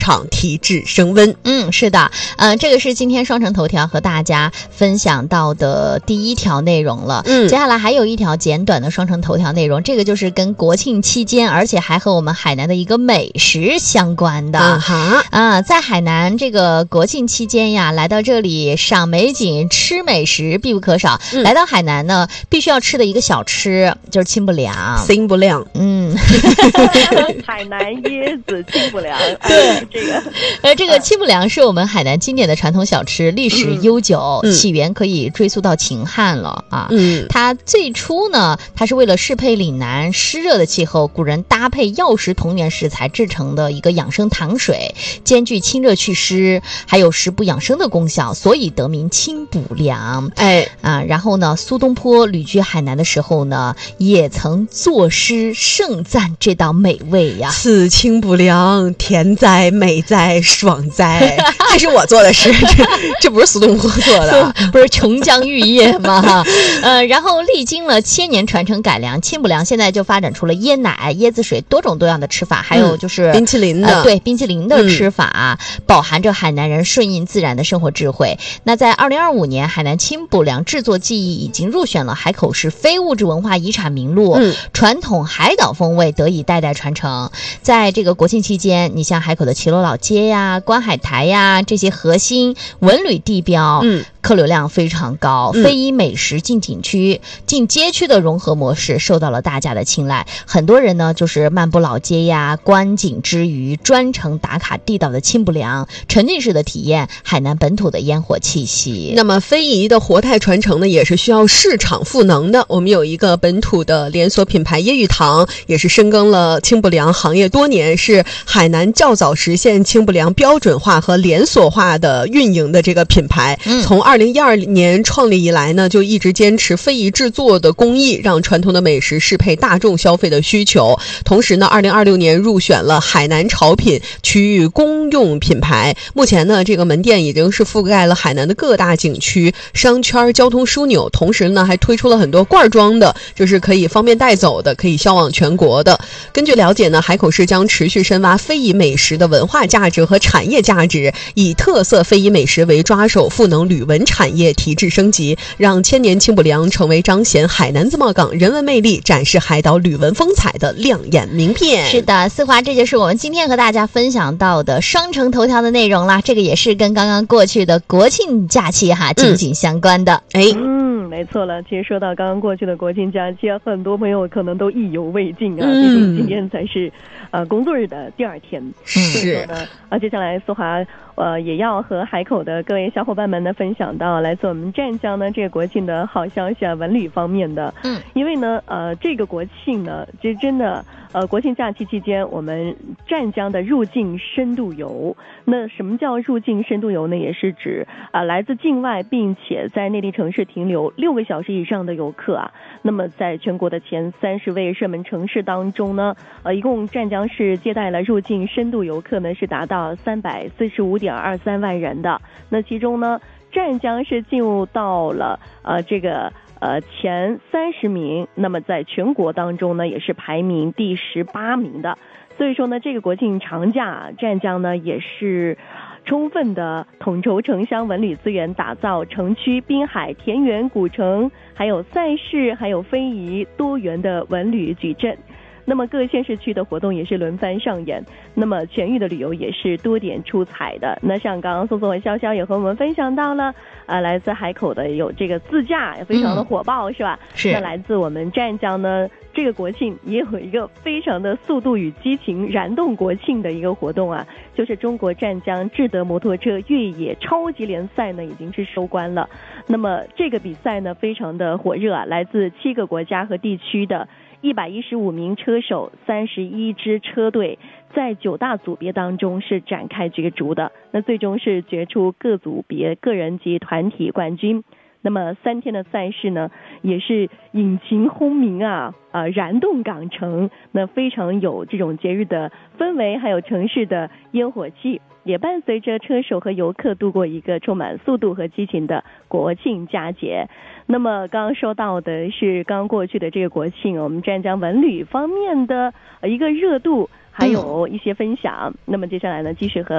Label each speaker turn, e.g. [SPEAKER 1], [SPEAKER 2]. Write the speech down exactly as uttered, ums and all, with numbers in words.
[SPEAKER 1] 场提质升温。
[SPEAKER 2] 嗯，是的，呃，这个是今天双城头条和大家分享到的第一条内容了。嗯，接下来还有一条简短的双城头条内容，这个就是跟国庆期间，而且还和我们海南的一个美食相关的。啊哈，啊，在海南这个国庆期间呀，来到这里赏美景、吃美食必不可少。嗯、来到海南呢，必须要吃的一个小吃就是清补凉。
[SPEAKER 1] 清补凉，
[SPEAKER 2] 嗯，
[SPEAKER 3] 海南椰子清补凉。
[SPEAKER 2] 对，
[SPEAKER 3] 哎、这个，
[SPEAKER 2] 呃，这个清补凉是我们海南经典的传统小吃，历史悠久，嗯、起源可以追溯到秦汉了啊。嗯，它最初呢，它是为了适配岭南湿热的气候，古人搭配药食同源食材制成的一个养生糖水，兼具清热祛湿，还有食补养生的功效，所以得名清补凉。哎啊，然后呢，苏东坡旅居海南的时候呢，也曾作诗盛赞这道美味呀。
[SPEAKER 1] 此清补凉，甜哉美哉爽哉。这是我做的诗，这这不是苏东坡做的，
[SPEAKER 2] 不是琼浆玉液吗？呃，然后历经了千年传承改良，清补凉现在就发展出了椰奶、椰子水多种多样的吃法，还有就是、
[SPEAKER 1] 嗯、冰淇淋的、
[SPEAKER 2] 呃，对冰淇淋的吃法、嗯，饱含着海南人顺应自然的生活智慧。那在二零二五年，海南清补凉制作技艺已经入选了海口市非物质文化遗产名录，嗯、传统海岛风味得以代代传承。在这个国庆期间，你像海口的骑楼老街呀、观海台呀这些核心文旅地标，嗯，客流量非常高，嗯、非遗美食进景区、进街区的融合模式受到了大家的青睐。很多人呢，就是漫步老街呀、观景之余，专程打卡地道的清补凉，沉浸式的体验海南本土的烟火气息。
[SPEAKER 1] 那么非遗的活态传承呢，也是需要市场赋能的。我们有一个本土的连锁品牌椰玉堂，也是深耕了清补凉行业多年，是海南较早实现清补凉标准化和连锁化的运营的这个品牌。嗯、从二零一二年创立以来呢，就一直坚持非遗制作的工艺，让传统的美食适配大众消费的需求。同时呢，二零二六年入选了海南潮品区域公用品牌。目前呢，这个门店已经是覆盖了海南的各大景区、商圈、交通枢纽。同时呢，还推出了很多罐装的，就是可以方便带走的，可以销往全国的。根据了解呢，海口市将持续深挖非遗美食的文化价值和产业价值，以特色非遗美食为抓手，赋能旅文产业提质升级，让千年清补凉成为彰显海南自贸港人文魅力、展示海岛旅文风采的亮眼名片。
[SPEAKER 2] 是的，思华，这就是我们今天和大家分享到的双城头条的内容啦。这个也是跟刚刚过去的国庆假期哈紧紧相关的。哎、
[SPEAKER 3] 嗯，嗯，没错了。其实说到刚刚过去的国庆假期啊，很多朋友可能都意犹未尽啊。毕竟今天才是呃工作日的第二天。
[SPEAKER 1] 是
[SPEAKER 3] 的。啊，接下来思华呃也要和海口的各位小伙伴们呢分享到来自我们湛江呢这个国庆的好消息啊，文旅方面的。嗯，因为呢呃这个国庆呢，其实真的呃国庆假期期间，我们湛江的入境深度游。那什么叫入境深度游呢？也是指啊、呃、来自境外并且在内地城市停留六个小时以上的游客啊。那么在全国的前三十位热门城市当中呢，呃一共湛江市接待了入境深度游客呢是达到三百四十五点二三万人的。那其中呢，湛江是进入到了呃这个呃前三十名，那么在全国当中呢也是排名第十八名的。所以说呢，这个国庆长假，湛江呢也是充分的统筹城乡文旅资源，打造城区、滨海、田园、古城，还有赛事，还有非遗多元的文旅矩阵。那么各县市区的活动也是轮番上演，那么全域的旅游也是多点出彩的。那像刚刚宋宋和潇潇也和我们分享到了啊、呃，来自海口的有这个自驾也非常的火爆、嗯、是吧？是。那来自我们湛江呢，这个国庆也有一个非常的速度与激情燃动国庆的一个活动啊，就是中国湛江智德摩托车越野超级联赛呢已经是收官了。那么这个比赛呢非常的火热啊，来自七个国家和地区的一百一十五名车手，三十一支车队，在九大组别当中是展开角逐的。那最终是决出各组别个人及团体冠军。那么三天的赛事呢，也是引擎轰鸣啊，啊、呃，燃动港城，那非常有这种节日的氛围，还有城市的烟火气，也伴随着车手和游客度过一个充满速度和激情的国庆佳节。那么刚刚说到的是刚过去的这个国庆，我们湛江文旅方面的一个热度，还有一些分享。嗯、那么接下来呢，继续和